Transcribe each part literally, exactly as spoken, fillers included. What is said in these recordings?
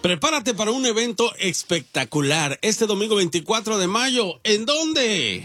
Prepárate para un evento espectacular este domingo veinticuatro de mayo. ¿En dónde?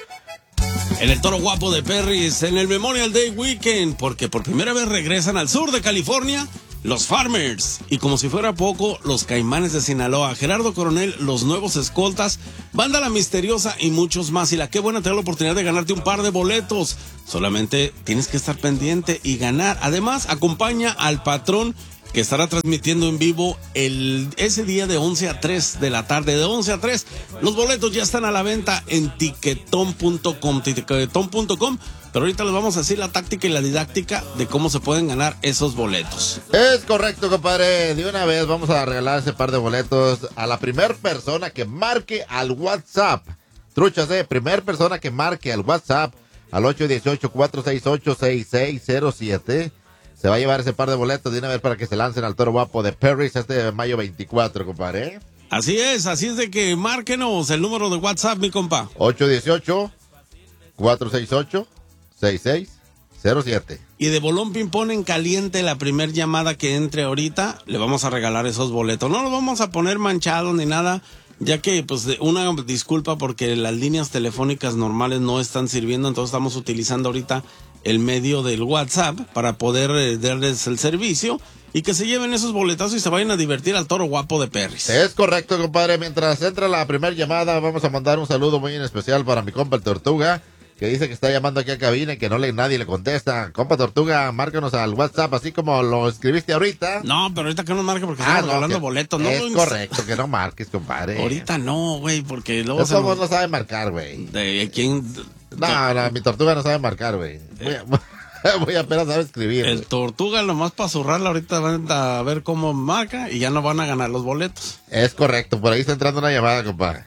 En el Toro Guapo de Perris, en el Memorial Day Weekend, porque por primera vez regresan al sur de California los Farmers. Y como si fuera poco, los Caimanes de Sinaloa, Gerardo Coronel, los Nuevos Escoltas, Banda La Misteriosa y muchos más. Y la Qué Buena te da la oportunidad de ganarte un par de boletos. Solamente tienes que estar pendiente y ganar. Además, acompaña al patrón que estará transmitiendo en vivo el ese día de once a tres de la tarde, de once a tres. Los boletos ya están a la venta en tiquetón punto com, tiquetón punto com, pero ahorita les vamos a decir la táctica y la didáctica de cómo se pueden ganar esos boletos. Es correcto, compadre. De una vez vamos a regalar ese par de boletos a la primer persona que marque al WhatsApp. Truchas, eh, primer persona que marque al WhatsApp al ocho uno ocho, cuatro seis ocho, seis seis cero siete. Se va a llevar ese par de boletos de una vez para que se lancen al Toro Guapo de Perris este mayo veinticuatro, compadre. Así es, así es de que márquenos el número de WhatsApp, mi compa. ocho uno ocho, cuatro seis ocho, seis seis cero siete. Y de Bolón Ping-Pong en caliente, la primer llamada que entre ahorita, le vamos a regalar esos boletos. No los vamos a poner manchados ni nada, ya que, pues, una disculpa porque las líneas telefónicas normales no están sirviendo, entonces estamos utilizando ahorita el medio del WhatsApp para poder eh, darles el servicio y que se lleven esos boletazos y se vayan a divertir al Toro Guapo de Perris. Es correcto, compadre. Mientras entra la primera llamada, vamos a mandar un saludo muy en especial para mi compa el Tortuga, que dice que está llamando aquí a cabina y que no le, nadie le contesta. Compa Tortuga, márcanos al WhatsApp, así como lo escribiste ahorita. No, pero ahorita que no marque porque Ah, estamos no, regalando que- boletos. No, es no, correcto, que no marques, compadre. ahorita no, güey, porque luego... Eso vos no sabe marcar, güey. ¿De quién? No, no, mi Tortuga no sabe marcar, güey. Voy, a- voy a apenas saber escribir. El güey. Tortuga nomás para zurrarla ahorita van a ver cómo marca y ya no van a ganar los boletos. Es correcto, por ahí está entrando una llamada, compadre.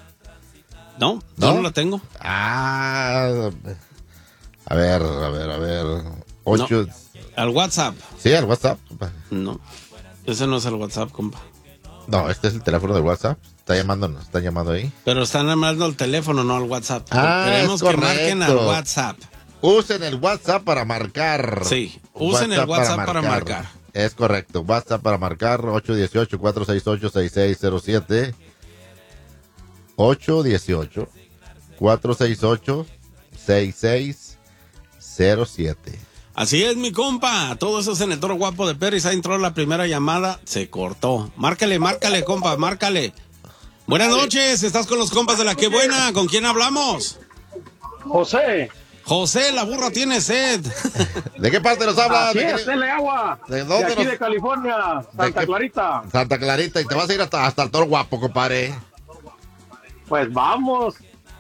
No, ¿No? yo no la tengo. Ah, a ver, a ver, a ver. Ocho. No. Al WhatsApp. Sí, al WhatsApp, compadre. No, ese no es el WhatsApp, compa. No, este es el teléfono del WhatsApp. Está llamándonos, está llamando ahí. Pero están llamando al teléfono, no al WhatsApp. Ah, Queremos es que marquen al correcto. WhatsApp. Usen el WhatsApp para marcar. Sí, usen el WhatsApp para marcar. Es correcto, WhatsApp para marcar ocho uno ocho, cuatro seis ocho, seis seis cero siete. ocho uno ocho, cuatro seis ocho, seis seis cero siete. Así es, mi compa. Todo eso es en el Toro Guapo de Perris. Ahí entró la primera llamada, se cortó. Márcale, márcale, compa, márcale. Buenas noches, estás con los compas de La Qué Buena. ¿Con quién hablamos? José. José, la burra tiene sed. ¿De qué parte nos habla? Así ¿De es, qué- denle agua. ¿De dónde De aquí nos- de California, ¿De Santa qué- Clarita. Santa Clarita, y te vas a ir hasta, hasta el Toro Guapo, compadre. Pues vamos.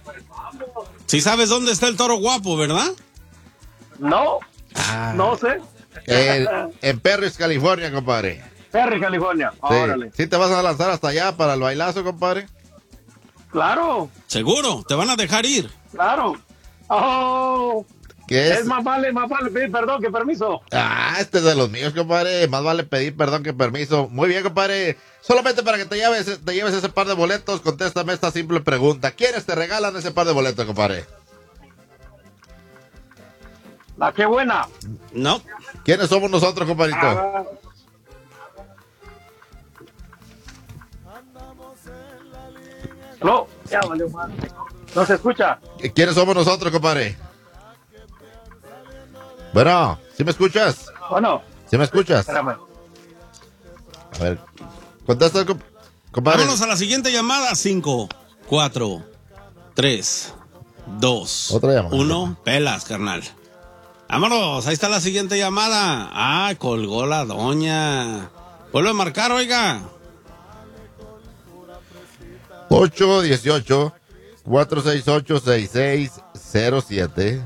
Sí sabes dónde está el Toro Guapo, ¿verdad? No, Ah. no sé. En, en Perris, California, compadre. Perry, California. Sí. Órale. ¿Sí te vas a lanzar hasta allá para el bailazo, compadre? Claro, Seguro, te van a dejar ir. claro. Oh, ¿Qué es? es más vale, más vale pedir perdón que permiso. Ah, este es de los míos, compadre. Más vale pedir perdón que permiso. Muy bien, compadre. Solamente para que te lleves, te lleves ese par de boletos, contéstame esta simple pregunta. ¿Quiénes te regalan ese par de boletos, compadre? La Qué Buena. No, ¿Quiénes somos nosotros, compadrito? Ah, no, ya valió mal. No se escucha. ¿Quiénes somos nosotros, compadre? Bueno, ¿sí me escuchas? Bueno, ¿Sí me escuchas? espérame. A ver, contesta, comp- compadre. vámonos a la siguiente llamada. Cinco, cuatro, tres, dos, Otra llamada. uno. Pelas, carnal. Vámonos, ahí está la siguiente llamada. Ah, colgó la doña. Vuelve a marcar, oiga. ocho uno ocho, cuatro seis ocho, seis seis cero siete.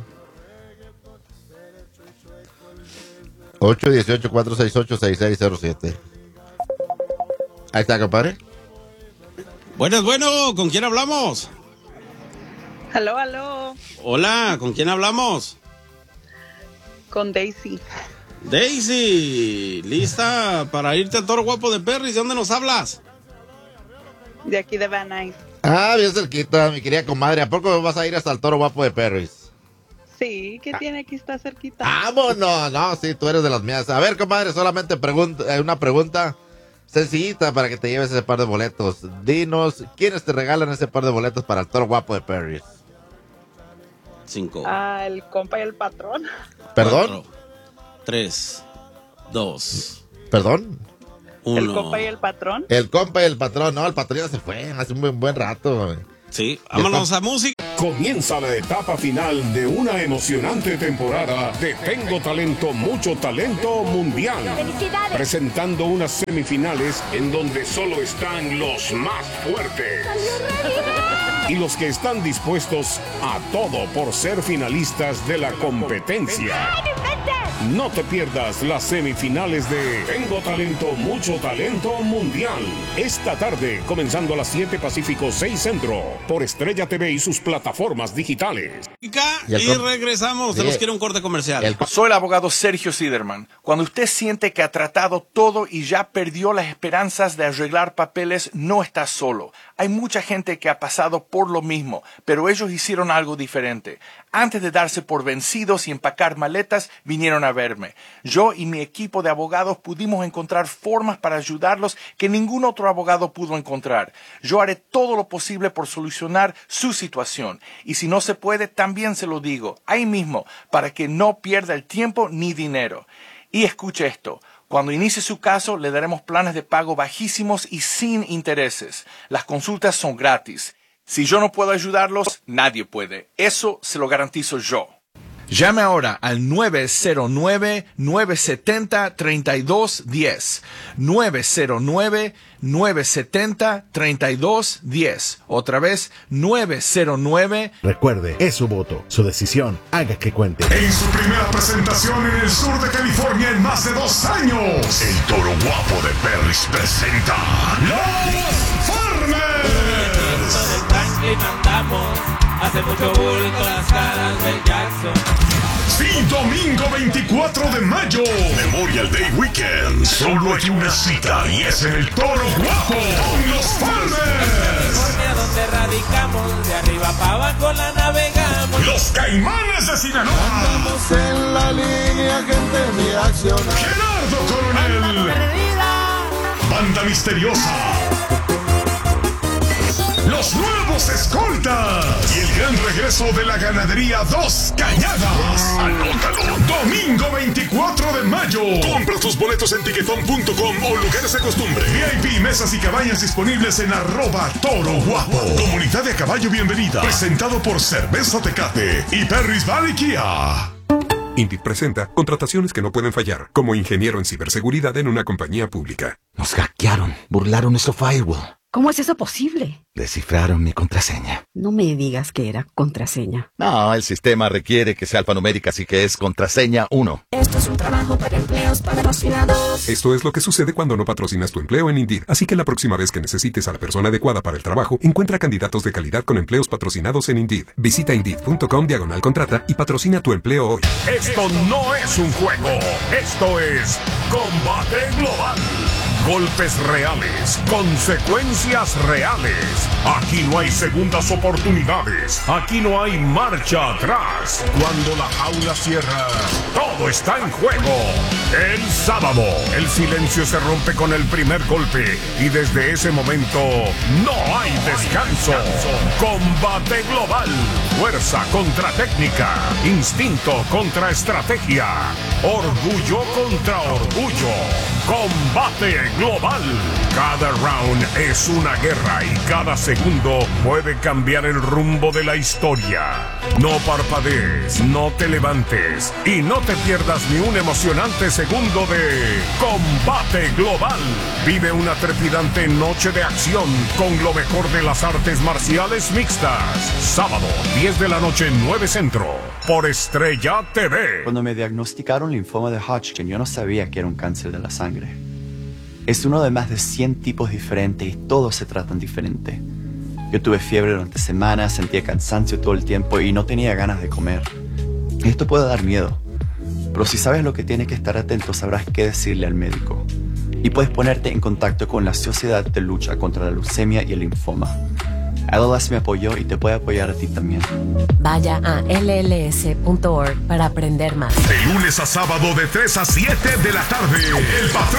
ocho uno ocho, cuatro seis ocho, seis seis cero siete. Ahí está, compadre. Bueno, bueno, ¿con quién hablamos? Aló, aló, Hola, ¿con quién hablamos? con Daisy. Daisy, ¿lista para irte al Toro Guapo de Perris? ¿De dónde nos hablas? De aquí de Van Nuys. Ah, bien cerquita, mi querida comadre. ¿A poco vas a ir hasta el Toro Guapo de Perris? Sí, ¿qué tiene? Aquí está cerquita. Vámonos, no, sí, tú eres de las mías. A ver, comadre, solamente pregunta, eh, una pregunta. sencillita para que te lleves ese par de boletos. Dinos, ¿quiénes te regalan ese par de boletos para el Toro Guapo de Perry? Cinco. Ah, el compa y el patrón. ¿Perdón? Cuatro, tres, dos, ¿Perdón? uno. El compa y el patrón. El compa y el patrón. No, el patrón ya se fue hace un buen, buen rato. Sí, vámonos a música. Comienza la etapa final de una emocionante temporada de Tengo Talento, Mucho Talento Mundial. ¡Felicidades! Presentando unas semifinales en donde solo están los más fuertes. Y los que están dispuestos a todo por ser finalistas de la competencia. No te pierdas las semifinales de Tengo Talento, Mucho Talento Mundial. Esta tarde, comenzando a las siete Pacífico, seis Centro, por Estrella T V y sus plataformas digitales. Y, el y com- regresamos. Sí. Tenemos que ir a un corte comercial. El- Soy el abogado Sergio Siderman. Cuando usted siente que ha tratado todo y ya perdió las esperanzas de arreglar papeles, no está solo. Hay mucha gente que ha pasado por lo mismo, pero ellos hicieron algo diferente. Antes de darse por vencidos y empacar maletas, vinieron a verme. Yo y mi equipo de abogados pudimos encontrar formas para ayudarlos que ningún otro abogado pudo encontrar. Yo haré todo lo posible por solucionar su situación. Y si no se puede, también se lo digo, ahí mismo, para que no pierda el tiempo ni dinero. Y escuche esto. Cuando inicie su caso, le daremos planes de pago bajísimos y sin intereses. Las consultas son gratis. Si yo no puedo ayudarlos, nadie puede. Eso se lo garantizo yo. Llame ahora al nueve cero nueve, nueve siete cero, tres dos uno cero. nueve cero nueve, nueve siete cero, tres dos uno cero. Otra vez, nueve cero nueve. Recuerde, es su voto, su decisión, haga que cuente. En su primera presentación en el sur de California en más de dos años, el Toro Guapo de Perris presenta Los Farmers. Hace mucho bulto las caras del Jackson. Sí, domingo veinticuatro de mayo, Memorial Day Weekend. Solo hay una cita y es en el Toro Guapo con los Farmers. California, donde radicamos, de arriba para abajo la navegamos. Los Caimanes de Sinaloa. Estamos en la línea, gente de acción. Gerardo Coronel. Banda Misteriosa. Los Nuevos Escoltas y el gran regreso de la ganadería Dos Cañadas. Anótalo. Domingo veinticuatro de mayo. Compra tus boletos en tiquetón punto com o lugares de costumbre. V I P, mesas y cabañas disponibles en arroba Toro Guapo. Comunidad de Caballo Bienvenida. Presentado por Cerveza Tecate y Perris Valley Kia. Indeed presenta contrataciones que no pueden fallar, como ingeniero en ciberseguridad en una compañía pública. Nos hackearon, burlaron nuestro firewall. ¿Cómo es eso posible? Descifraron mi contraseña. No me digas que era contraseña. No, el sistema requiere que sea alfanumérica, así que es contraseña uno. Esto es un trabajo para empleos patrocinados. Esto es lo que sucede cuando no patrocinas tu empleo en Indeed. Así que la próxima vez que necesites a la persona adecuada para el trabajo, encuentra candidatos de calidad con empleos patrocinados en Indeed. Visita Indeed punto com diagonal contrata y patrocina tu empleo hoy. Esto no es un juego. Esto es combate global. Golpes reales, consecuencias reales. Aquí no hay segundas oportunidades. Aquí no hay marcha atrás. Cuando la jaula cierra, todo está en juego. El sábado, el silencio se rompe con el primer golpe y desde ese momento no hay descanso. Combate global. Fuerza contra técnica. Instinto contra estrategia. Orgullo contra orgullo. Combate global. Cada round es una guerra y cada segundo puede cambiar el rumbo de la historia. No parpadees, no te levantes y no te pierdas ni un emocionante segundo de Combate Global. Vive una trepidante noche de acción con lo mejor de las artes marciales mixtas. Sábado, diez de la noche, nueve Centro, por Estrella T V. Cuando me diagnosticaron linfoma de Hodgkin, yo no sabía que era un cáncer de la sangre. Es uno de más de cien tipos diferentes y todos se tratan diferente. Yo tuve fiebre durante semanas, sentía cansancio todo el tiempo y no tenía ganas de comer. Esto puede dar miedo, pero si sabes lo que tienes que estar atento, sabrás qué decirle al médico. Y puedes ponerte en contacto con la Sociedad de Lucha contra la Leucemia y el Linfoma. L L S me apoyó y te puede apoyar a ti también. Vaya a L L S punto org para aprender más. De lunes a sábado de tres a siete de la tarde, el patrón